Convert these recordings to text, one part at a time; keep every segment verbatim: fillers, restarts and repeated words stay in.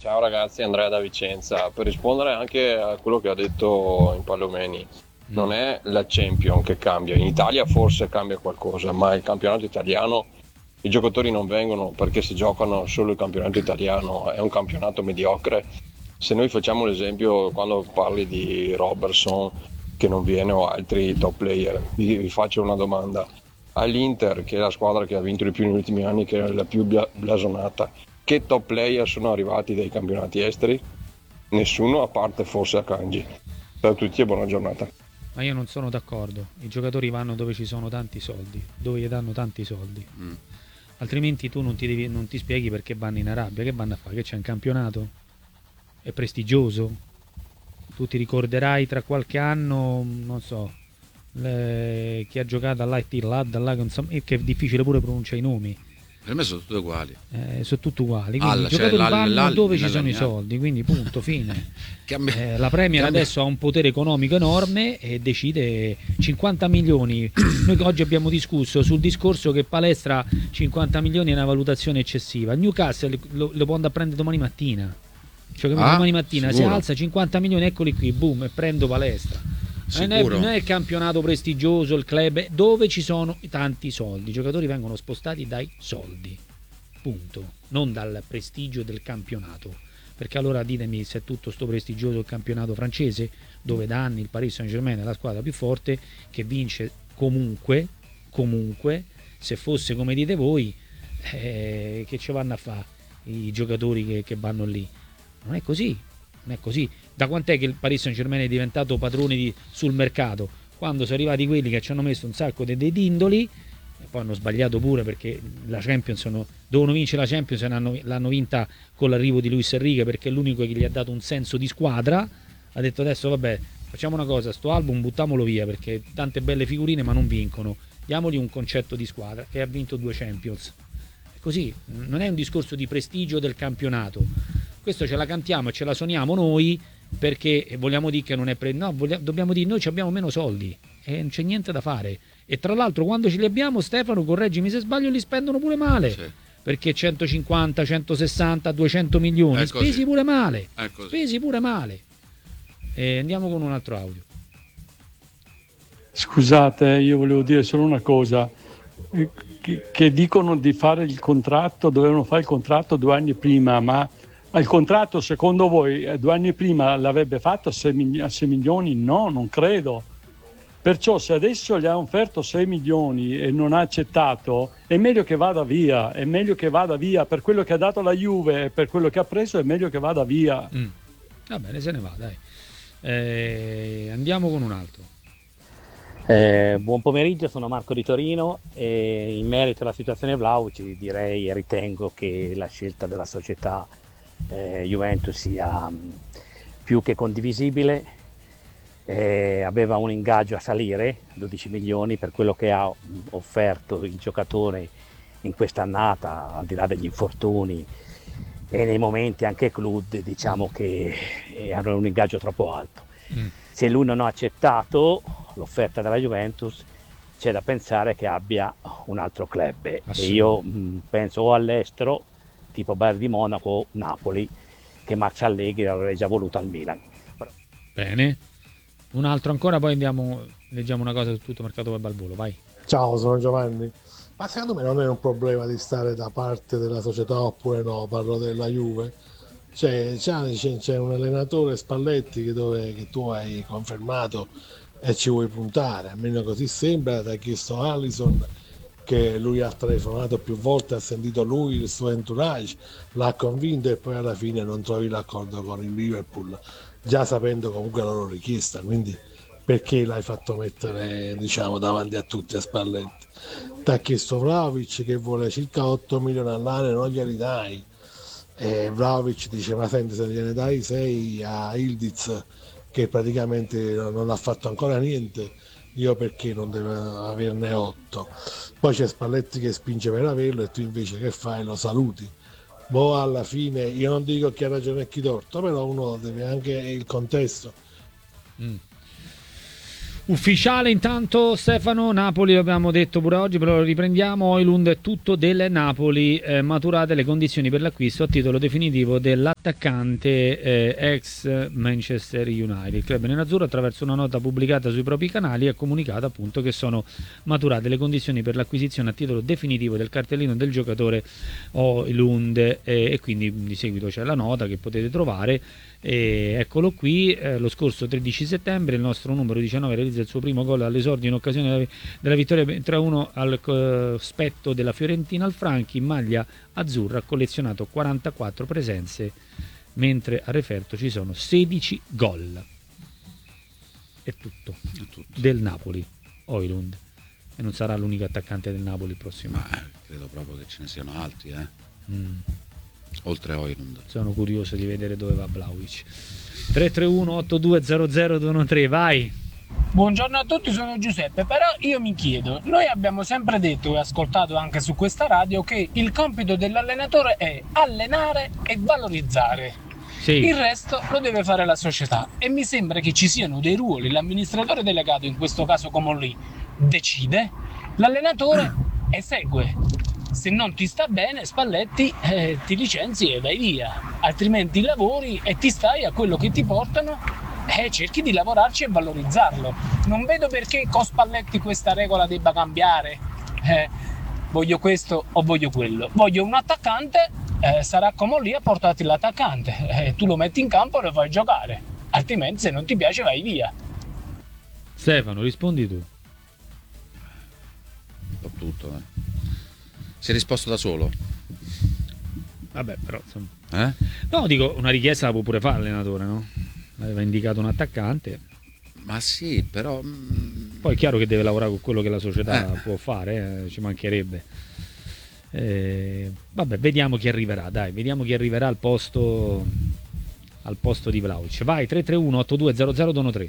Ciao ragazzi, Andrea da Vicenza. Per rispondere anche a quello che ha detto Impallomeni, Mm. non è la Champion che cambia. In Italia forse cambia qualcosa, ma il campionato italiano i giocatori non vengono perché si giocano solo il campionato italiano, è un campionato mediocre. Se noi facciamo l'esempio quando parli di Robertson che non viene o altri top player, vi, vi faccio una domanda. All'Inter, che è la squadra che ha vinto di più negli ultimi anni, che è la più bla- blasonata, che top player sono arrivati dai campionati esteri? Nessuno, a parte forse Akanji. Ciao a tutti e buona giornata. Ma io non sono d'accordo. I giocatori vanno dove ci sono tanti soldi, dove gli danno tanti soldi. Mm. Altrimenti tu non ti, devi, non ti spieghi perché vanno in Arabia. Che vanno a fare? Che c'è un campionato? È prestigioso? Tu ti ricorderai tra qualche anno, non so, le- chi ha giocato all'Al-Ittihad, là, insomma, che è difficile pure pronunciare i nomi. Per me sono tutte uguali. Eh, sono tutti uguali, quindi Al, i cioè, giocatori l'al- vanno l'al- dove ci l'al- sono i l'al- soldi, quindi punto, fine. Cambia- Eh, la Premier cambia- adesso ha un potere economico enorme e decide cinquanta milioni. Noi oggi abbiamo discusso sul discorso che Palestra cinquanta milioni è una valutazione eccessiva. Il Newcastle lo, lo può andare a prendere domani mattina. Cioè, capito? Ah, domani mattina si sicuro? alza cinquanta milioni, eccoli qui, boom, e prendo Palestra. Non è, Sicuro? non è il campionato prestigioso, il club, è dove ci sono tanti soldi. I giocatori vengono spostati dai soldi, punto, non dal prestigio del campionato. Perché allora ditemi se è tutto sto prestigioso il campionato francese, dove da anni il Paris Saint-Germain è la squadra più forte, che vince comunque, comunque, se fosse come dite voi, eh, che ci vanno a fare i giocatori che, che vanno lì? Non è così, non è così. Da quant'è che il Paris Saint-Germain è diventato padrone di, sul mercato? Quando sono arrivati quelli che ci hanno messo un sacco di, dei dindoli, e poi hanno sbagliato pure perché la Champions sono, dovevano vincere la Champions e l'hanno, l'hanno vinta con l'arrivo di Luis Enrique, perché è l'unico che gli ha dato un senso di squadra. Ha detto adesso vabbè, facciamo una cosa, sto album buttamolo via perché tante belle figurine ma non vincono, diamogli un concetto di squadra, che ha vinto due Champions. È così, non è un discorso di prestigio del campionato. Questo ce la cantiamo e ce la suoniamo noi perché vogliamo dire che non è pre... no, vogliamo, dobbiamo dire noi abbiamo meno soldi e non c'è niente da fare. E tra l'altro quando ce li abbiamo, Stefano, correggimi se sbaglio, li spendono pure male. Sì. Perché centocinquanta, centosessanta, duecento milioni È così. spesi pure male. È così. Spesi pure male. E andiamo con un altro audio. Scusate, io volevo dire solo una cosa, eh, che, che dicono di fare il contratto, dovevano fare il contratto due anni prima, ma il contratto secondo voi eh, due anni prima l'avrebbe fatto a sei milioni? No, non credo. Perciò se adesso gli ha offerto sei milioni e non ha accettato, è meglio che vada via, è meglio che vada via, per quello che ha dato la Juve e per quello che ha preso è meglio che vada via. Mm. Va bene, se ne va, dai. Eh, andiamo con un altro. Eh, buon pomeriggio, sono Marco di Torino e in merito alla situazione Vlahovic direi e ritengo che la scelta della società eh, Juventus sia mh, più che condivisibile. Eh, aveva un ingaggio a salire, dodici milioni, per quello che ha offerto il giocatore in quest'annata, al di là degli infortuni e nei momenti anche Club, diciamo che era un ingaggio troppo alto. Mm. Se lui non ha accettato l'offerta della Juventus, c'è da pensare che abbia un altro club e io mh, penso o all'estero, tipo Bayern di Monaco o Napoli, che Max Allegri avrebbe già voluto al Milan. Bene. Un altro ancora, poi andiamo, leggiamo una cosa su tutto mercato web al volo, vai. Ciao, sono Giovanni. Ma secondo me non è un problema di stare da parte della società oppure no, parlo della Juve. Cioè, c'è, c'è un allenatore Spalletti che, dove, che tu hai confermato e ci vuoi puntare, almeno così sembra. Ti ha chiesto Alisson, che lui ha telefonato più volte, ha sentito lui, il suo entourage, l'ha convinto e poi alla fine non trovi l'accordo con il Liverpool, già sapendo comunque la loro richiesta, quindi perché l'hai fatto mettere, diciamo, davanti a tutti a Spalletti? Ti ha chiesto Vlahovic che vuole circa otto milioni all'anno, non glieli dai, e Vlahovic dice ma senti, se gliene dai sei a Ildiz che praticamente non ha fatto ancora niente, io perché non devo averne otto? Poi c'è Spalletti che spinge per averlo e tu invece che fai? Lo saluti. Boh, alla fine io non dico chi ha ragione e chi torto, però uno deve anche il contesto. Mm. Ufficiale intanto Stefano, Napoli abbiamo detto pure oggi, però lo riprendiamo. Højlund è tutto del Napoli, eh, maturate le condizioni per l'acquisto a titolo definitivo della attaccante eh, ex Manchester United. Il club nerazzurro, attraverso una nota pubblicata sui propri canali, ha comunicato appunto che sono maturate le condizioni per l'acquisizione a titolo definitivo del cartellino del giocatore Højlund, eh, e quindi di seguito c'è la nota che potete trovare. E eccolo qui, eh, lo scorso tredici settembre il nostro numero diciannove realizza il suo primo gol all'esordio in occasione della, della vittoria tre a uno al cospetto della Fiorentina al Franchi. In maglia azzurra ha collezionato quarantaquattro presenze, mentre a referto ci sono sedici gol. È tutto, È tutto. del Napoli, Højlund, e non sarà l'unico attaccante del Napoli il prossimo. Ma credo proprio che ce ne siano altri, eh. Mm. Oltre a Højlund. Sono curioso di vedere dove va Vlahovic. tre tre uno otto due zero zero due uno tre, vai. Buongiorno a tutti, sono Giuseppe. Però io mi chiedo, noi abbiamo sempre detto e ascoltato anche su questa radio che il compito dell'allenatore è allenare e valorizzare. Sì. Il resto lo deve fare la società, e mi sembra che ci siano dei ruoli. L'amministratore delegato, in questo caso come lì, decide, l'allenatore esegue. Se non ti sta bene, Spalletti, eh, ti licenzi e vai via, altrimenti lavori e ti stai a quello che ti portano e cerchi di lavorarci e valorizzarlo. Non vedo perché con Spalletti questa regola debba cambiare. Eh, voglio questo o voglio quello. Voglio un attaccante, eh, sarà come lì a portarti l'attaccante. Eh, tu lo metti in campo e lo fai giocare, altrimenti se non ti piace vai via. Stefano, rispondi tu. Un po' tutto, eh. Si è risposto da solo? Vabbè, però insomma. Eh? No, dico, una richiesta la può pure fare l'allenatore, no? Aveva indicato un attaccante. Ma sì, però... mm, Poi è chiaro che deve lavorare con quello che la società Eh. può fare, eh, ci mancherebbe. Eh, vabbè, vediamo chi arriverà, dai, vediamo chi arriverà al posto al posto di Vlahovic. Vai, tre tre uno otto due zero zero due uno tre.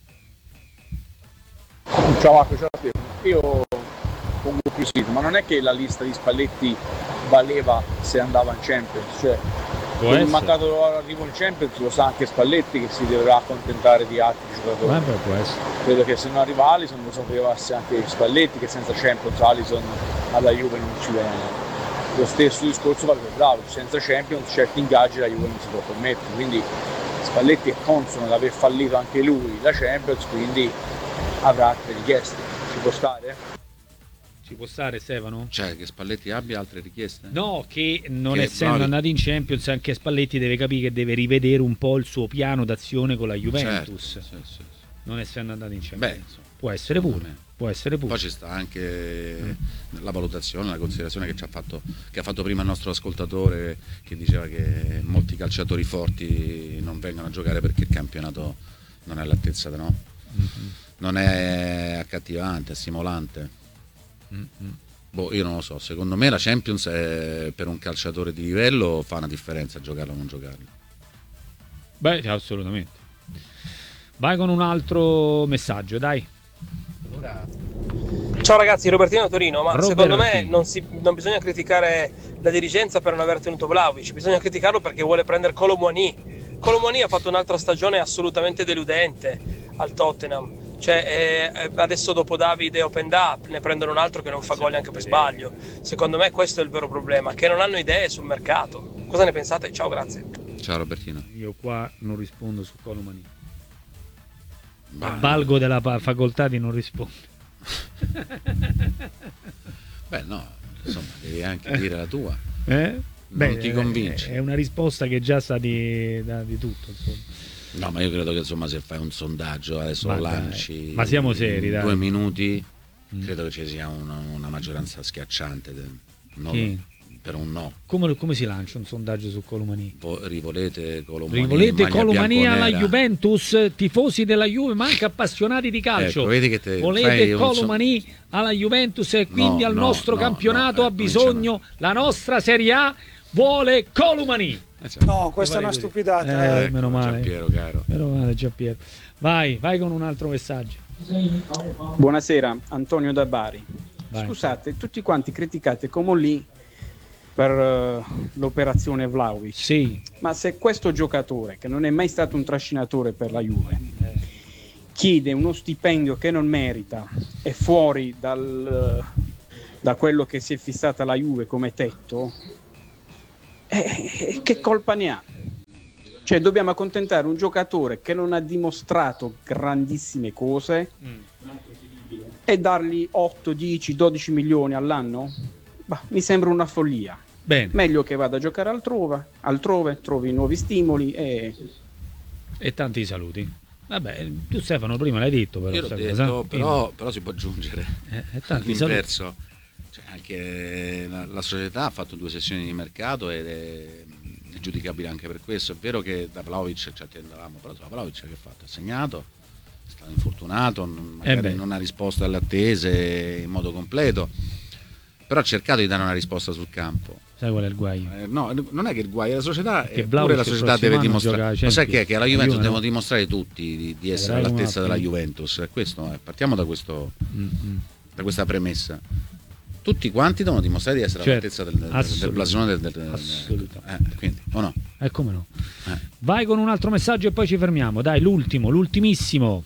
Ciao Marco, ciao a te. Io pongo più sì, ma non è che la lista di Spalletti valeva se andava in Champions, cioè Può con il essere. mancato arrivo in Champions lo sa anche Spalletti che si dovrà accontentare di altri giocatori. Vabbè, può essere. Credo che se non arriva Alisson lo sapesse anche Spalletti che senza Champions Alisson alla Juve non ci viene. Lo stesso discorso vale per Vlahovic, senza Champions certi ingaggi la Juve non si può permettere, quindi Spalletti è consono ad aver fallito anche lui la Champions, quindi avrà altre richieste. Ci può stare? Ci può stare, Stefano? Cioè, che Spalletti abbia altre richieste? No, che non Che essendo bravi. andato in Champions anche Spalletti deve capire che deve rivedere un po' il suo piano d'azione con la Juventus. Certo, sì, sì, sì. Non essendo andato in Champions. Beh, insomma, può essere secondo pure. me. Può essere pure. Poi ci sta anche la valutazione, la considerazione che ci ha fatto, che ha fatto prima il nostro ascoltatore, che diceva che molti calciatori forti non vengono a giocare perché il campionato non è all'altezza, no? Mm-hmm. Non è accattivante, è stimolante. Mm-hmm. Boh, io non lo so, secondo me la Champions è, per un calciatore di livello fa una differenza giocarlo o non giocarlo. Beh, assolutamente. Vai con un altro messaggio, dai. Ciao ragazzi, Robertino da Torino, ma Robertino. secondo me non, si, non bisogna criticare la dirigenza per non aver tenuto Vlahovic, bisogna criticarlo perché vuole prendere Kolo Muani. Kolo Muani ha fatto un'altra stagione assolutamente deludente al Tottenham, cioè eh, adesso dopo Davide Open Up ne prendono un altro che non fa gol neanche per sbaglio. Secondo me questo è il vero problema, che non hanno idee sul mercato. Cosa ne pensate? Ciao, grazie. Ciao Robertino. Io qua non rispondo su Colomani. Bah, Valgo della pa- facoltà di non rispondere. Beh no, insomma, devi anche dire la tua. Eh? Non ti convince. È una risposta che già sa di, da- di tutto, insomma. No, ma io credo che insomma se fai un sondaggio adesso Ma lo dai, lanci ma siamo seri, in dai. due minuti, Mm. credo che ci sia una, una maggioranza schiacciante de- non- Chi? per un no. Come, come si lancia un sondaggio su Colomani? Vo- rivolete Colomani, Rivolete maglia Colomani alla bianconera. Juventus, tifosi della Juve, ma anche appassionati di calcio. Ecco, vedi che te fai Volete un so- Colomani alla Juventus e quindi No, al no, nostro no, campionato no, ha eh, bisogno, la nostra Serie A vuole Colomani. Eh, certo. No, questa è una Così. stupidata. Eh, Ecco, meno male. Giampiero, caro. Meno male, Giampiero. Vai, vai con un altro messaggio. Buonasera, Antonio da Bari. Vai. Scusate, tutti quanti criticate Comolli per eh, l'operazione Vlahovic. Sì. Ma se questo giocatore, che non è mai stato un trascinatore per la Juve, chiede uno stipendio che non merita, è fuori dal, da quello che si è fissata la Juve come tetto, eh, che colpa ne ha? Cioè dobbiamo accontentare un giocatore che non ha dimostrato grandissime cose mm. e dargli otto, dieci, dodici milioni all'anno? Bah, mi sembra una follia. Bene. Meglio che vada a giocare altrove, altrove trovi nuovi stimoli e... e tanti saluti. Vabbè, tu Stefano prima l'hai detto, però, io l'ho detto, cosa. però, però si può aggiungere eh, tanti l'inverso. Cioè, anche la, la società ha fatto due sessioni di mercato ed è, è giudicabile anche per questo. È vero che da Vlahovic ci attendavamo, però da Vlahovic che ha fatto? Ha segnato, è stato infortunato, magari eh non ha risposto alle attese in modo completo, però ha cercato di dare una risposta sul campo. Sai qual è il guaio? Eh, no, non è che il guaio, la società, che pure la società deve dimostrare. Lo sai che è che alla Juventus Juve, devono no? dimostrare tutti di, di essere Dai, all'altezza della più. Juventus. Questo, eh, partiamo da, questo, mm-hmm. da questa premessa. Tutti quanti devono dimostrare di essere certo, all'altezza del, del, del blasone del, del, assolutamente. Eh, quindi, o no? Eh, come no? Eh. Vai con un altro messaggio e poi ci fermiamo. Dai, l'ultimo, l'ultimissimo.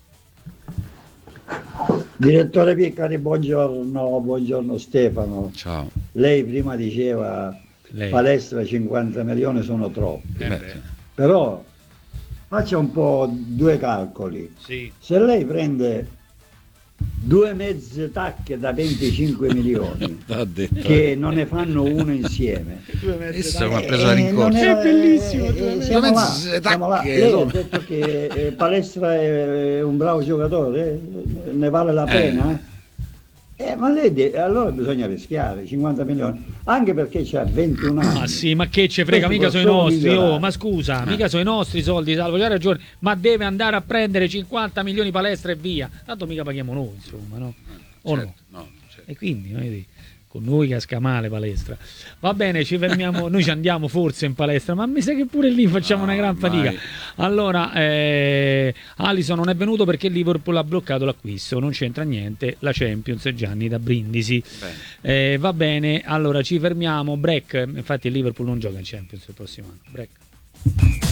Direttore Piccari, buongiorno, buongiorno Stefano. Ciao. Lei prima diceva Lei. palestra cinquanta milioni sono troppi. Eh Però faccia un po' due calcoli. Sì. Se lei prende due mezze tacche da venticinque milioni che non ne fanno uno insieme, Adesso mi ha preso la rincorsa. è bellissimo, eh, siamo là, siamo là. Lei ha detto che eh, Palestra è un bravo giocatore, eh, ne vale la pena, eh. Eh, ma lei de- allora bisogna rischiare cinquanta milioni, anche perché c'ha ventuno anni. Ma sì, ma che ce frega, mica sono i nostri, oh, ma scusa, eh. mica sono i nostri soldi, Salvo, c'ha ragione, ma deve andare a prendere cinquanta milioni Palestra e via, tanto mica paghiamo noi, insomma, no? O certo, no? no certo. E quindi, vedi, con noi casca male Palestra. Va bene, ci fermiamo, noi ci andiamo forse in palestra, ma mi sa che pure lì facciamo no, una gran fatica. Mai. Allora, eh, Alisson non è venuto perché il Liverpool ha bloccato l'acquisto, non c'entra niente, la Champions Gianni da Brindisi. Eh, va bene, allora ci fermiamo, break, infatti il Liverpool non gioca in Champions il prossimo anno, break.